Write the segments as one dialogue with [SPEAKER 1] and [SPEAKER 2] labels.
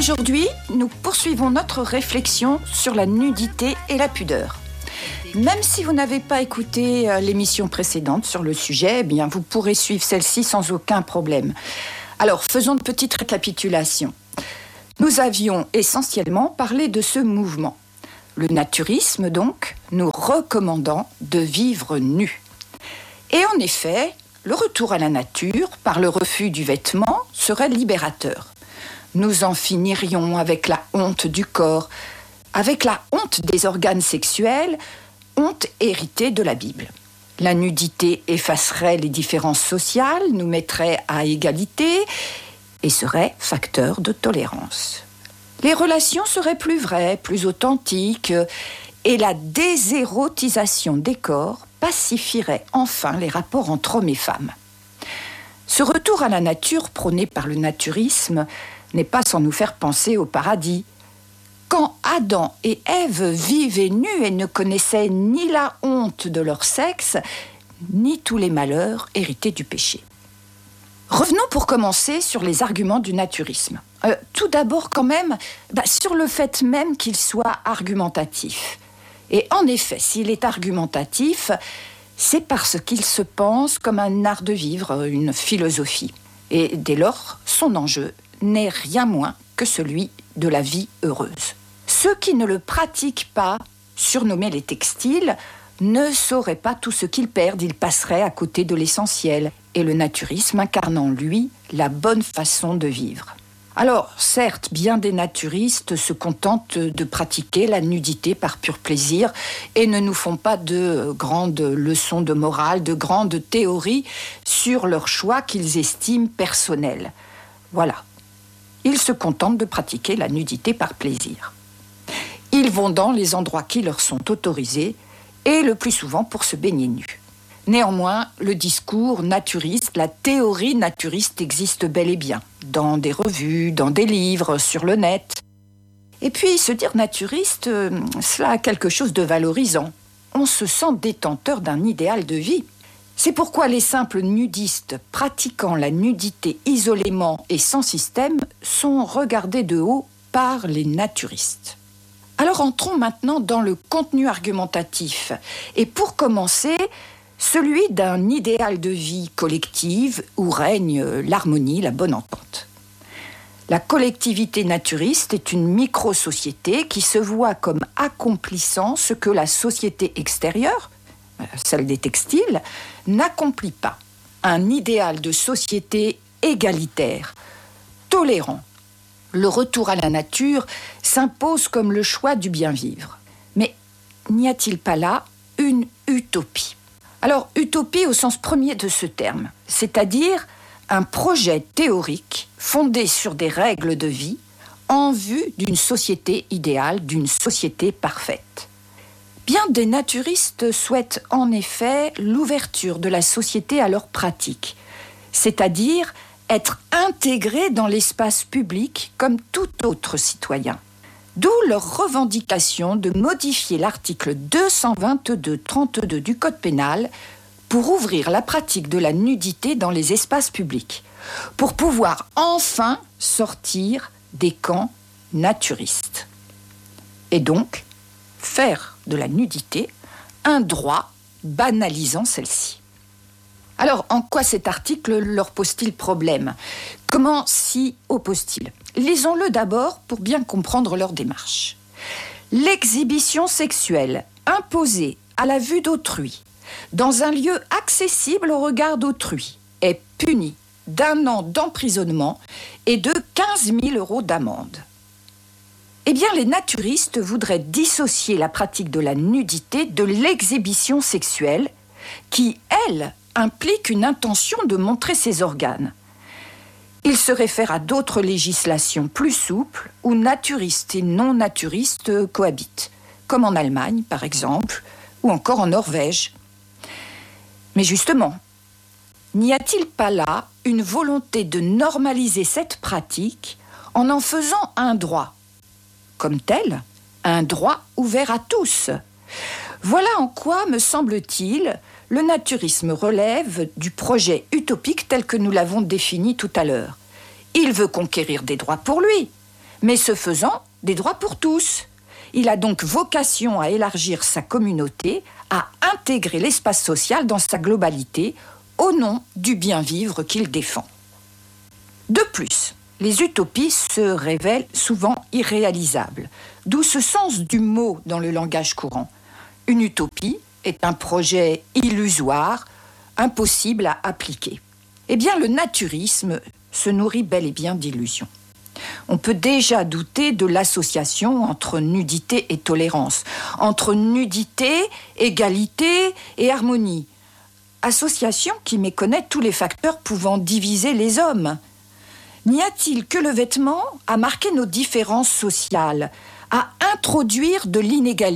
[SPEAKER 1] Aujourd'hui, nous poursuivons notre réflexion sur la nudité et la pudeur. Même si vous n'avez pas écouté l'émission précédente sur le sujet, eh bien, vous pourrez suivre celle-ci sans aucun problème. Alors, faisons une petite récapitulation. Nous avions essentiellement parlé de ce mouvement. Le naturisme, donc, nous recommandant de vivre nu. Et en effet, le retour à la nature, par le refus du vêtement, serait libérateur. Nous en finirions avec la honte du corps, avec la honte des organes sexuels, honte héritée de la Bible. La nudité effacerait les différences sociales, nous mettrait à égalité et serait facteur de tolérance. Les relations seraient plus vraies, plus authentiques, et la désérotisation des corps pacifierait enfin les rapports entre hommes et femmes. Ce retour à la nature prôné par le naturisme n'est pas sans nous faire penser au paradis. Quand Adam et Ève vivaient nus et ne connaissaient ni la honte de leur sexe, ni tous les malheurs hérités du péché. Revenons pour commencer sur les arguments du naturisme. Tout d'abord quand même, sur le fait même qu'il soit argumentatif. Et en effet, s'il est argumentatif, c'est parce qu'il se pense comme un art de vivre, une philosophie. Et dès lors, son enjeu n'est rien moins que celui de la vie heureuse. Ceux qui ne le pratiquent pas, surnommés les textiles, ne sauraient pas tout ce qu'ils perdent, ils passeraient à côté de l'essentiel, et le naturisme incarne en lui la bonne façon de vivre. Alors, certes, bien des naturistes se contentent de pratiquer la nudité par pur plaisir et ne nous font pas de grandes leçons de morale, de grandes théories sur leur choix qu'ils estiment personnels. Voilà. Ils se contentent de pratiquer la nudité par plaisir. Ils vont dans les endroits qui leur sont autorisés et le plus souvent pour se baigner nus. Néanmoins, le discours naturiste, la théorie naturiste existe bel et bien, dans des revues, dans des livres, sur le net. Et puis, se dire naturiste, cela a quelque chose de valorisant. On se sent détenteur d'un idéal de vie. C'est pourquoi les simples nudistes pratiquant la nudité isolément et sans système sont regardés de haut par les naturistes. Alors entrons maintenant dans le contenu argumentatif. Et pour commencer, celui d'un idéal de vie collective où règne l'harmonie, la bonne entente. La collectivité naturiste est une micro-société qui se voit comme accomplissant ce que la société extérieure, celle des textiles, n'accomplit pas. Un idéal de société égalitaire, tolérant. Le retour à la nature s'impose comme le choix du bien vivre. Mais n'y a-t-il pas là une utopie ? Alors, utopie au sens premier de ce terme, c'est-à-dire un projet théorique fondé sur des règles de vie en vue d'une société idéale, d'une société parfaite. Bien des naturistes souhaitent en effet l'ouverture de la société à leurs pratiques, c'est-à-dire être intégrés dans l'espace public comme tout autre citoyen. D'où leur revendication de modifier l'article 222-32 du Code pénal pour ouvrir la pratique de la nudité dans les espaces publics, pour pouvoir enfin sortir des camps naturistes. Et donc, faire de la nudité un droit banalisant celle-ci. Alors, en quoi cet article leur pose-t-il problème ? Comment s'y oppose-t-il ? Lisons-le d'abord pour bien comprendre leur démarche. L'exhibition sexuelle imposée à la vue d'autrui, dans un lieu accessible au regard d'autrui, est punie d'1 an d'emprisonnement et de 15 000 € d'amende. Eh bien, les naturistes voudraient dissocier la pratique de la nudité de l'exhibition sexuelle, qui, elle, implique une intention de montrer ses organes. Ils se réfèrent à d'autres législations plus souples où naturistes et non-naturistes cohabitent, comme en Allemagne, par exemple, ou encore en Norvège. Mais justement, n'y a-t-il pas là une volonté de normaliser cette pratique en faisant un droit ? Comme tel, un droit ouvert à tous. Voilà en quoi, me semble-t-il, le naturisme relève du projet utopique tel que nous l'avons défini tout à l'heure. Il veut conquérir des droits pour lui, mais ce faisant, des droits pour tous. Il a donc vocation à élargir sa communauté, à intégrer l'espace social dans sa globalité, au nom du bien-vivre qu'il défend. De plus, les utopies se révèlent souvent irréalisables, d'où ce sens du mot dans le langage courant. Une utopie est un projet illusoire, impossible à appliquer. Eh bien, le naturisme se nourrit bel et bien d'illusions. On peut déjà douter de l'association entre nudité et tolérance, entre nudité, égalité et harmonie. Association qui méconnaît tous les facteurs pouvant diviser les hommes. N'y a-t-il que le vêtement à marquer nos différences sociales, à introduire de l'inégalité ?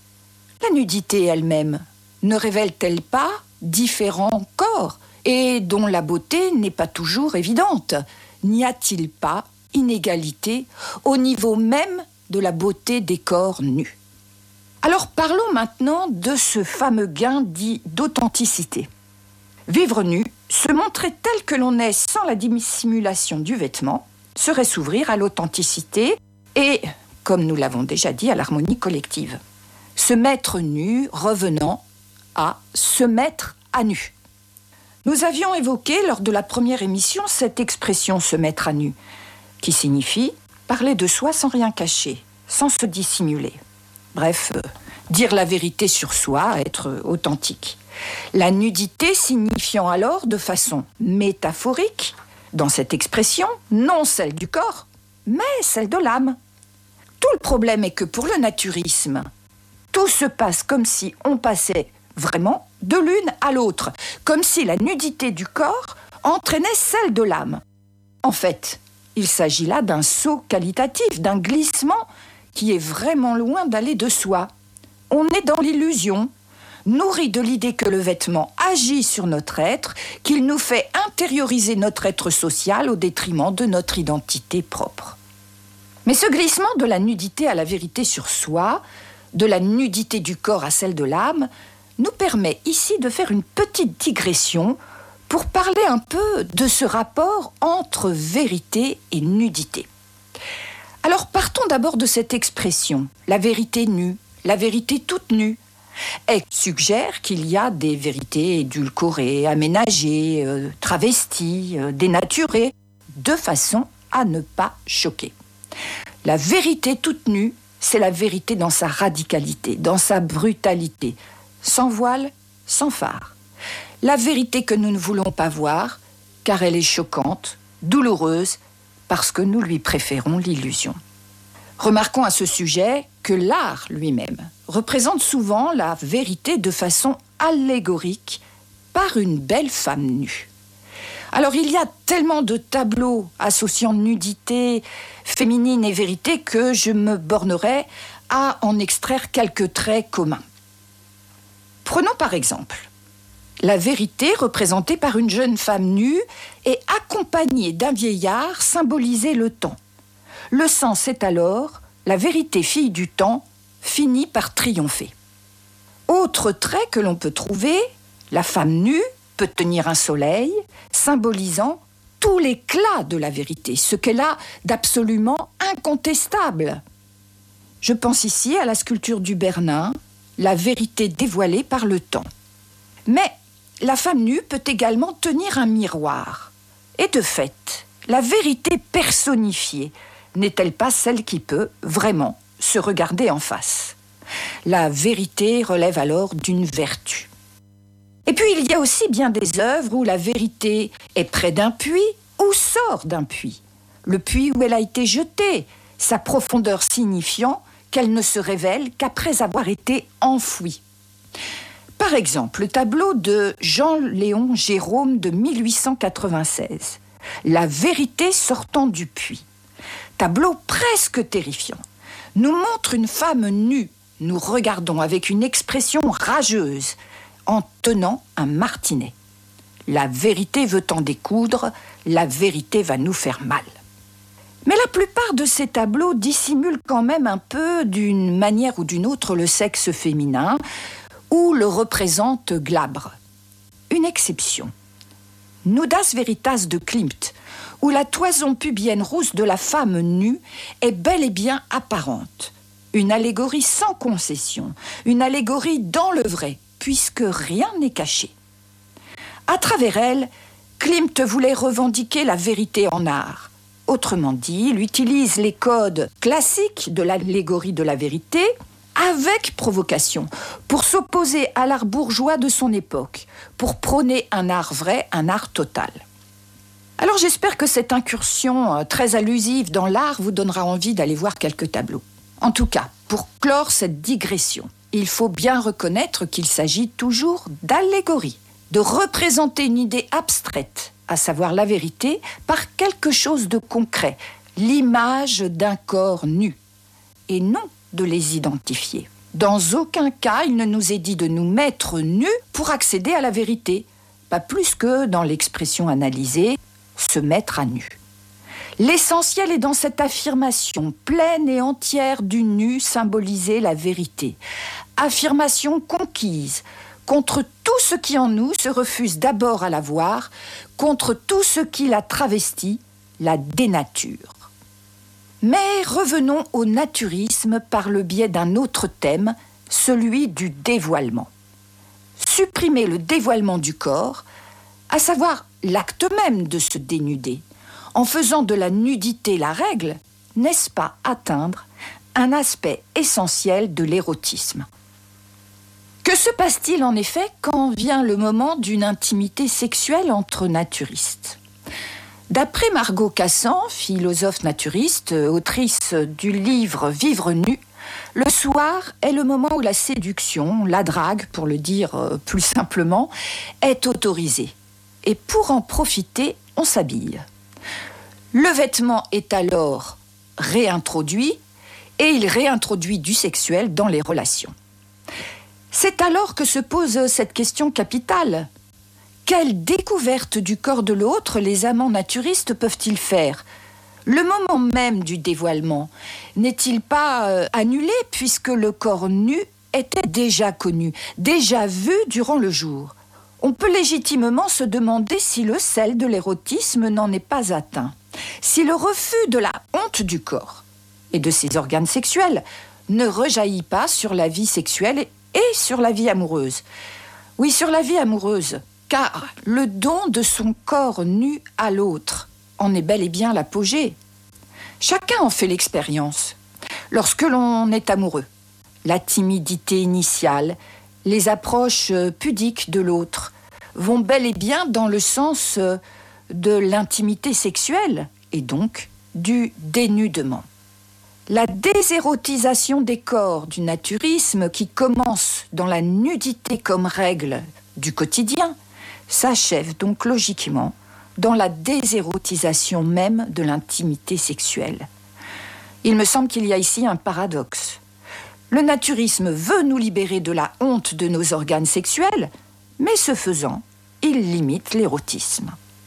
[SPEAKER 1] La nudité elle-même ne révèle-t-elle pas différents corps et dont la beauté n'est pas toujours évidente ? N'y a-t-il pas inégalité au niveau même de la beauté des corps nus ? Alors parlons maintenant de ce fameux gain dit d'authenticité. Vivre nu, se montrer tel que l'on est sans la dissimulation du vêtement, serait s'ouvrir à l'authenticité et, comme nous l'avons déjà dit, à l'harmonie collective. Se mettre nu revenant à se mettre à nu. Nous avions évoqué lors de la première émission cette expression « se mettre à nu », qui signifie parler de soi sans rien cacher, sans se dissimuler. Bref, dire la vérité sur soi, être authentique. La nudité signifiant alors de façon métaphorique, dans cette expression, non celle du corps, mais celle de l'âme. Tout le problème est que pour le naturisme, tout se passe comme si on passait vraiment de l'une à l'autre, comme si la nudité du corps entraînait celle de l'âme. En fait, il s'agit là d'un saut qualitatif, d'un glissement qui est vraiment loin d'aller de soi. On est dans l'illusion, nourri de l'idée que le vêtement agit sur notre être, qu'il nous fait intérioriser notre être social au détriment de notre identité propre. Mais ce glissement de la nudité à la vérité sur soi, de la nudité du corps à celle de l'âme, nous permet ici de faire une petite digression pour parler un peu de ce rapport entre vérité et nudité. Alors partons d'abord de cette expression, la vérité nue, la vérité toute nue. Elle suggère qu'il y a des vérités édulcorées, aménagées, travesties, dénaturées, de façon à ne pas choquer. La vérité toute nue, c'est la vérité dans sa radicalité, dans sa brutalité, sans voile, sans phare. La vérité que nous ne voulons pas voir, car elle est choquante, douloureuse, parce que nous lui préférons l'illusion. Remarquons à ce sujet que l'art lui-même représente souvent la vérité de façon allégorique par une belle femme nue. Alors il y a tellement de tableaux associant nudité féminine et vérité que je me bornerai à en extraire quelques traits communs. Prenons par exemple la vérité représentée par une jeune femme nue et accompagnée d'un vieillard symbolisait le temps. Le sens est alors la vérité fille du temps finit par triompher. Autre trait que l'on peut trouver, la femme nue peut tenir un soleil symbolisant tout l'éclat de la vérité, ce qu'elle a d'absolument incontestable. Je pense ici à la sculpture du Bernin, la vérité dévoilée par le temps. Mais la femme nue peut également tenir un miroir. Et de fait, la vérité personnifiée n'est-elle pas celle qui peut vraiment se regarder en face ? La vérité relève alors d'une vertu. Et puis il y a aussi bien des œuvres où la vérité est près d'un puits ou sort d'un puits. Le puits où elle a été jetée, sa profondeur signifiant qu'elle ne se révèle qu'après avoir été enfouie. Par exemple, le tableau de Jean-Léon Gérôme de 1896, « La vérité sortant du puits ». Tableau presque terrifiant, nous montre une femme nue, nous regardons avec une expression rageuse, en tenant un martinet. La vérité veut en découdre, la vérité va nous faire mal. Mais la plupart de ces tableaux dissimulent quand même un peu, d'une manière ou d'une autre, le sexe féminin, ou le représentent glabre. Une exception. Nudas Veritas de Klimt, où la toison pubienne rousse de la femme nue est bel et bien apparente. Une allégorie sans concession, une allégorie dans le vrai, puisque rien n'est caché. À travers elle, Klimt voulait revendiquer la vérité en art. Autrement dit, il utilise les codes classiques de l'allégorie de la vérité avec provocation, pour s'opposer à l'art bourgeois de son époque, pour prôner un art vrai, un art total. Alors j'espère que cette incursion très allusive dans l'art vous donnera envie d'aller voir quelques tableaux. En tout cas, pour clore cette digression, il faut bien reconnaître qu'il s'agit toujours d'allégorie, de représenter une idée abstraite, à savoir la vérité, par quelque chose de concret, l'image d'un corps nu, et non de les identifier. Dans aucun cas, il ne nous est dit de nous mettre nus pour accéder à la vérité, pas plus que dans l'expression analysée, se mettre à nu. L'essentiel est dans cette affirmation pleine et entière du nu symboliser la vérité. Affirmation conquise contre tout ce qui en nous se refuse d'abord à la voir, contre tout ce qui la travestit, la dénature. Mais revenons au naturisme par le biais d'un autre thème, celui du dévoilement. Supprimer le dévoilement du corps, à savoir l'acte même de se dénuder, en faisant de la nudité la règle, n'est-ce pas atteindre un aspect essentiel de l'érotisme? Que se passe-t-il en effet quand vient le moment d'une intimité sexuelle entre naturistes? D'après Margot Cassan, philosophe naturiste, autrice du livre « Vivre nu », le soir est le moment où la séduction, la drague, pour le dire plus simplement, est autorisée. Et pour en profiter, on s'habille. Le vêtement est alors réintroduit et il réintroduit du sexuel dans les relations. C'est alors que se pose cette question capitale. Quelle découverte du corps de l'autre les amants naturistes peuvent-ils faire? Le moment même du dévoilement n'est-il pas annulé puisque le corps nu était déjà connu, déjà vu durant le jour? On peut légitimement se demander si le sel de l'érotisme n'en est pas atteint. Si le refus de la honte du corps et de ses organes sexuels ne rejaillit pas sur la vie sexuelle et sur la vie amoureuse. Oui, sur la vie amoureuse, car le don de son corps nu à l'autre en est bel et bien l'apogée. Chacun en fait l'expérience. Lorsque l'on est amoureux, la timidité initiale, les approches pudiques de l'autre vont bel et bien dans le sens de l'intimité sexuelle et donc du dénudement. La désérotisation des corps du naturisme qui commence dans la nudité comme règle du quotidien s'achève donc logiquement dans la désérotisation même de l'intimité sexuelle. Il me semble qu'il y a ici un paradoxe. Le naturisme veut nous libérer de la honte de nos organes sexuels, mais ce faisant, il limite l'érotisme.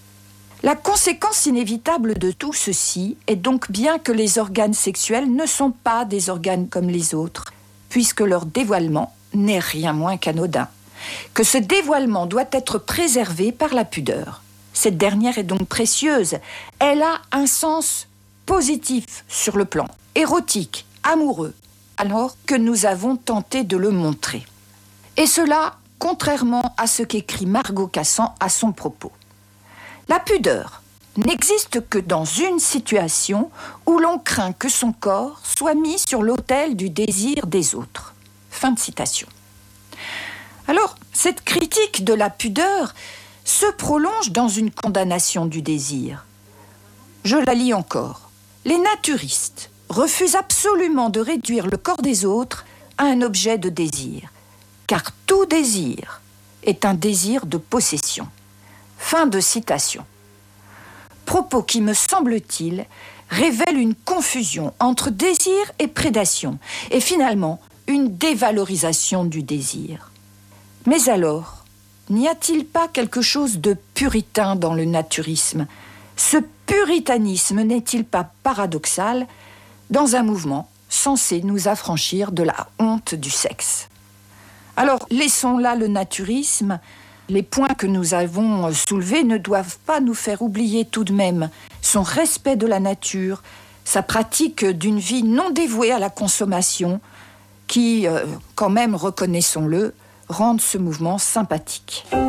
[SPEAKER 1] La conséquence inévitable de tout ceci est donc bien que les organes sexuels ne sont pas des organes comme les autres, puisque leur dévoilement n'est rien moins qu'anodin, que ce dévoilement doit être préservé par la pudeur. Cette dernière est donc précieuse, elle a un sens positif sur le plan érotique, amoureux, alors que nous avons tenté de le montrer. Et cela, contrairement à ce qu'écrit Margot Cassan à son propos. La pudeur n'existe que dans une situation où l'on craint que son corps soit mis sur l'autel du désir des autres. Fin de citation. Alors, cette critique de la pudeur se prolonge dans une condamnation du désir. Je la lis encore. Les naturistes refusent absolument de réduire le corps des autres à un objet de désir, car tout désir est un désir de possession. Fin de citation. Propos qui, me semble-t-il, révèle une confusion entre désir et prédation, et finalement une dévalorisation du désir. Mais alors, n'y a-t-il pas quelque chose de puritain dans le naturisme? Ce puritanisme n'est-il pas paradoxal dans un mouvement censé nous affranchir de la honte du sexe? Alors, laissons là le naturisme Les points que nous avons soulevés ne doivent pas nous faire oublier tout de même son respect de la nature, sa pratique d'une vie non dévouée à la consommation, qui, quand même, reconnaissons-le, rendent ce mouvement sympathique.